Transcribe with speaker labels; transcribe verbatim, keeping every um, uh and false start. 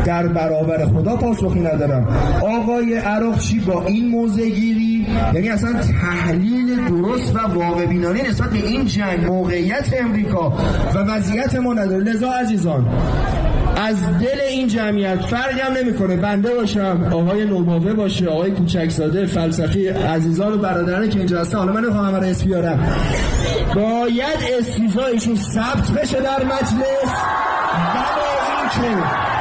Speaker 1: در برابر خدا پاسخی ندارم. آقای عراقچی با این موضع گیری، یعنی اصلا تحلیل درست و واقع بینانه نسبت به این جنگ، موقعیت امریکا و وضعیت ما نداره. لذا عزیزان، از دل این جمعیت فرقی هم نمیکنه بنده باشم، آقای نوباوه باشه، آقای کوچکزاده، فلسفی، عزیزان و برادرانی که اینجا هستن، حالا من نمیخوام همه رو اسم بیارم، باید استیضاحشون ثبت بشه در مجلس. ولی این که